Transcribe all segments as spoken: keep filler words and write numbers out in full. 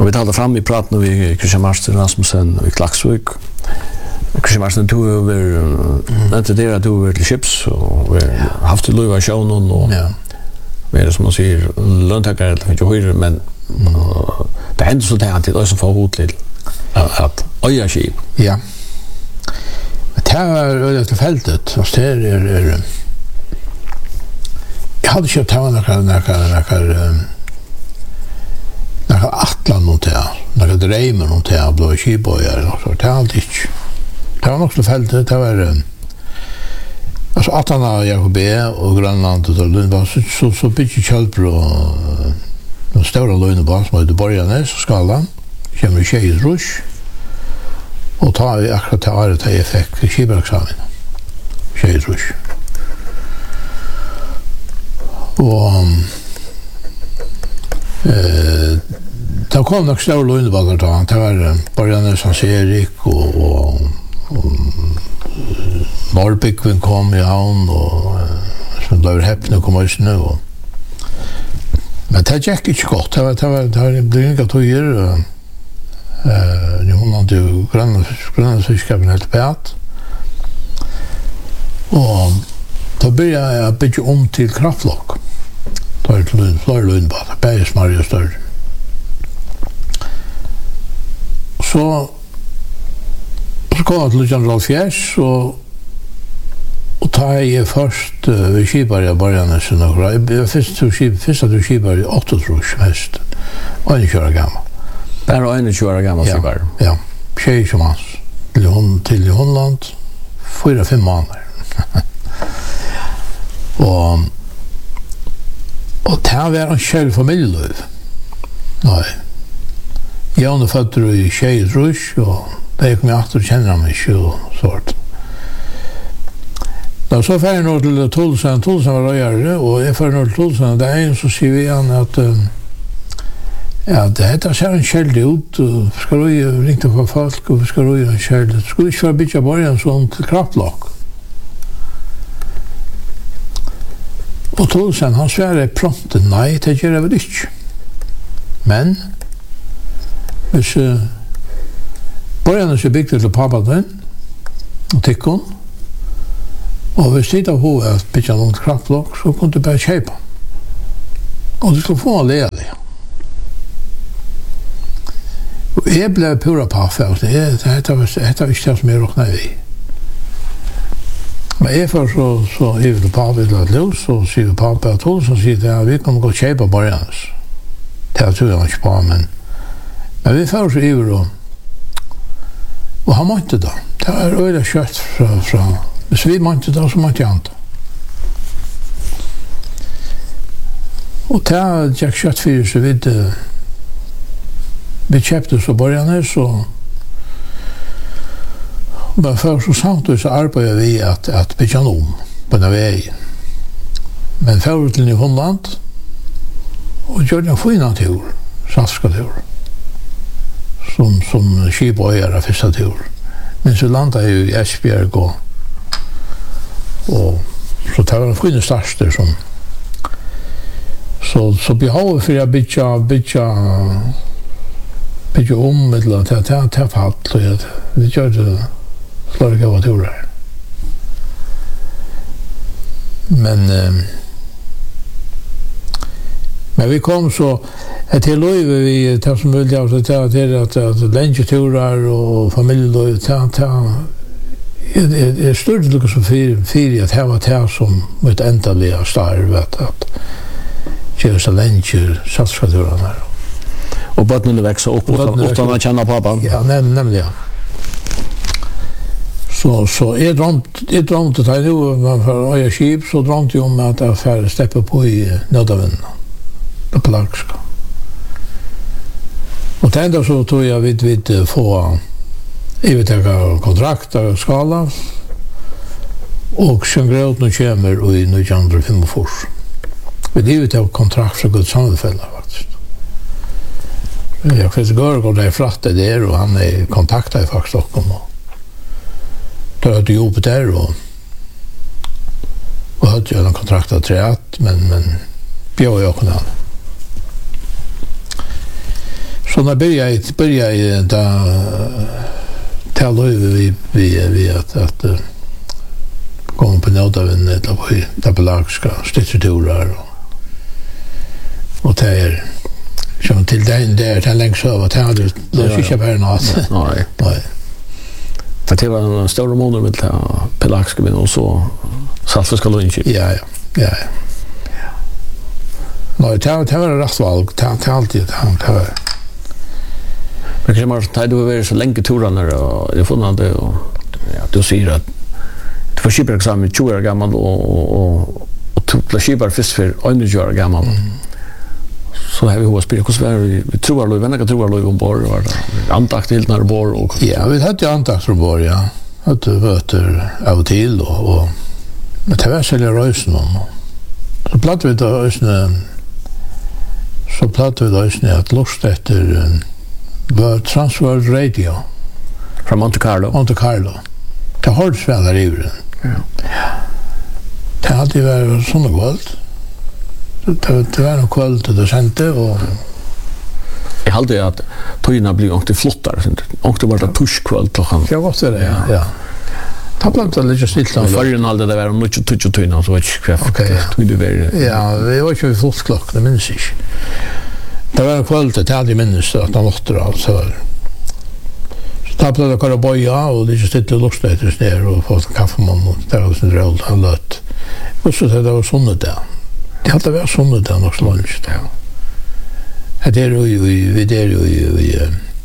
Och vi talar fram i praten vi Christian Marsten Rasmussen i Klaksvik. Christian Marsten tog över inte det att över till chips och vi har haft det löva showen och ja. Vi är som man säger löntagare eller inte högre men det händer så där att det är så för hotligt att öja skip. Ja. Men det var öde till fältet och det är är jag hade köpt här några några några några atlan mot det. Några drömmar mot det blå skipbojar och så det har alltid det var också fältet det var alltså atlarna jag be och Grönland och det var så så så mycket kälpro och stora lönebas med det började så skalan kommer tjej rush och tar vi akkurat tar det till effekt i skipexamen. Tjej rush. Och eh då kom nog stora lönebas då det var började som Erik och och Norrbyggvin kom i havn och som blev häpna kom oss nu och men det gick inte gott det var det var det var det inga tojer eh nu hon hade gröna gröna fiskar helt pät och då började jag bygga om till kraftlock då är det flörlund bara Bergs Mario stör så så kom jag till General Fjärs och och tar jag först vid Kibarja början så några jag först så skip första du Kibarja åtta trus mest och en köra gammal bara en köra gammal så bara ja tjej som hans till hon till Holland fyra fem månader och och det var en själv familjeliv nej jag har fått i tjej trus och det kom jag att känna mig så sort. Då så får jag nog till Tulsan, Tulsan var röjare och jag får nog till Tulsan där är så ser vi an att ja, det heter så en käld ut och ska du ju ringa på folk och ska du ju en käld. Skulle inte för bitcha början sån till kraftlock. Och Tulsan han svär prompt nej, det gör det väl inte. Men hvis början så byggt till pappa den och tickon och vi sitter på att pitcha något kraftlock så kunde bara köpa och du skulle få en ledig och jag blev pura paffär det heter heter vi ställs mer och nej men jag för så så är det pappa vill att lös så ser vi pappa att hon så sitter där vi kan gå och köpa början det tror jag inte på men men vi får så över då och han måste då det är öde kött från från så vi måste då så måste jag inte och ta jag kött för så vid vi köpte så början så men för så samt så arbetar vi att att bygga om på den vägen men för till Holland och gör en fin natur saska tur som som skipbojar första tur. Men så landar ju i Esbjerg och och så tar en fin starter som så så behöver för jag bitcha bitcha bitcha om med att ta ta ta fatt så att vi gör det slår gå turer. Men eh, men vi kom så att det lov vi tar som möjligt av att ta till att att lunchturer och familjelov ta ta är är stort lucka så för för att ha ett här som ett ändliga starv att att köra så luncher satsfaturer där. Och barnen växer upp och utan att känna pappan. Ja, näm nämligen. Så så är drömt är drömt att nu man för öja skip så drömt ju om att affär steppa på i Nödaven. På Plagska. Och tända så tog jag vid vid få övertäcka kontrakt och skala och sen gröt nu kommer i nittonhundrafemtiofyra. Vi det är ett kontrakt för Guds samfälla faktiskt. Jag finns går går där fratte där och han är kontaktar i faktiskt Stockholm och då hade jag jobbet där och och hade jag en kontrakt att träat men men bjöd jag kunde. Så när börjar jag börjar jag där tala vi vi vi att att komma på något av en eller på där belagska strukturer och och det är som till den där till längs över till hade då ska jag något. Nej. Nej. För det var en stor månad med pelagiska vin och så saltfisk och lunch. Ja, ja. Ja. Nej, det var det var rätt val. Det var alltid det var. Men kanske man tar du över så länge turarna och jag får det och ja, du ser att det var skipper examen tjugo år gammal och och och tog skipper fisk för tjugo år gammal. Så har vi hos spel hur vi vi tror att vi vänner tror att vi ombord var det antakt till när bor och ja, vi hade antakt från bor ja. Att det möter av och till och och men det var så det rösten så platt vi då ösnen så platt vi då ösnen att lust efter var Transworld Radio från Monte Carlo. Monte Carlo. Det har hört spelar i den. Ja. Det hade ju varit sån kvalt. Det det var en kvalt det sände och jag hade att tojna blir också flottare sånt. Och det var det tuschkvalt då han. Jag var det ja. Ja. Tapplat det lite stilt då. Förrän allt det var om mycket tusch tojna så vet jag kvar. Okej. Det var ja, vi var ju fullt klock det minns jag. Det var en kvalt det hade minns att han åter alltså. Så tapplat det kara boja och det just lite lukstöter ner och fått kaffemån och där var det roligt han lät. Och så det var sånt där. Det hade varit sånt där också lunch där. Det är ju vi det är ju vi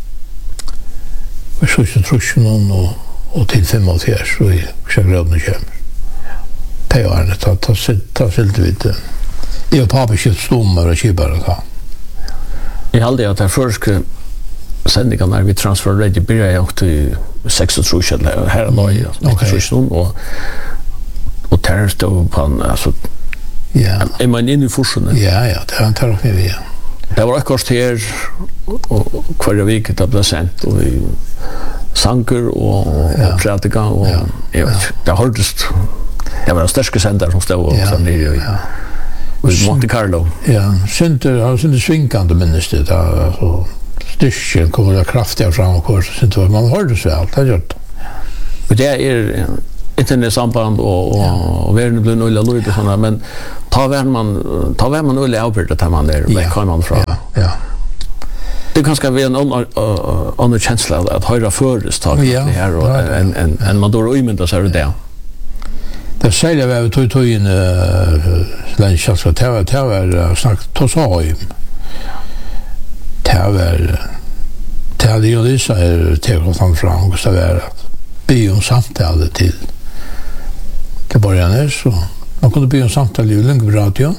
vi så så trusjon och och till fem och fjärs så vi ska gråda nu kommer. Det är det ta ta ta silt vid. Det är pappa skit stommar och skibbar och så. Jag hade att det först sändningen när vi transfer ready började jag till sex och trus eller här då i trusjon och och terror stod på alltså ja. Är man inne i fusionen? Ja, ja, det har tagit med vi. Det var akkurat her og hver vik det ble sendt og vi sanker og, ja. og pratika og ja. jeg vet ikke, det hørtes det var en sterske sender som stod og ja. sånn nere i, i Monte Carlo. Ja, synder, han synder svingande minnes det da, altså styrken kommer det kraftigere fram og kurs, synder man hørtes vel, det er gjort. Og det er internetsamband og, og, ja. og verden blir null og lyd og sånn, men ta vær man ta vær man null avbyrdet til man der, ja. Vekk man fra. Ja, ja. Det kan ska vara en annan känsla att höra förestag ja, det här och en en en man då umynda så är det. Det säger vi att tog tog in lunch så det var det var snackat to så ju. Det var det hade ju det så är det kom fram och så var att be om samtal till till början så man kunde be om samtal i lugn radio.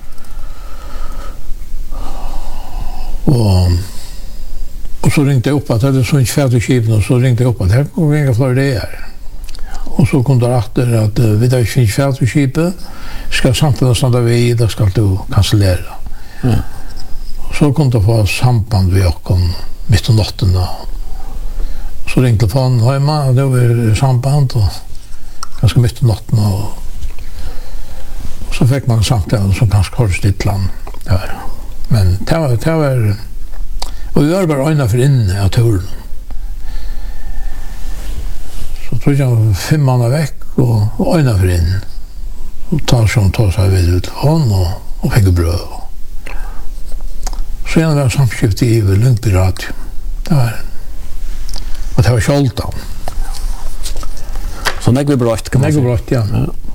Och och så ringde jag upp att det är så inte färdigt skiven och så ringde jag upp att här kommer inga fler det är. Och så kom det efter att uh, vi där finns färdigt skiven ska samtala stanna vi då ska du cancellera. Mm. Så kom det få samband vi och kom mitt i natten då. Så ringde telefonen hemma och det var samband och ganska mitt i natten och, och så fick man samtal som ganska kort ditt land där. Men det var, det var och vi var bara öjna för inne av turen. Så tror jag fem månader veck och, och öjna för in. Och tar som tar sig vid ut hon och, och fick bröd. Så gärna var samskift i Lundby radio. Det var och det var Kjoltan. Så nägg vi brott kan man säga. Nägg vi brott, ja. ja.